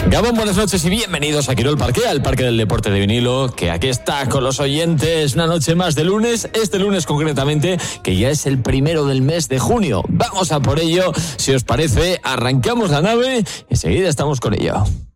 Gabón, buenas noches y bienvenidos a Quirol Parque, al Parque del Deporte de Vinilo, que aquí está con los oyentes una noche más de lunes, este lunes concretamente, que ya es el primero del mes de junio. Vamos a por ello, si os parece, arrancamos la nave y enseguida estamos con ello.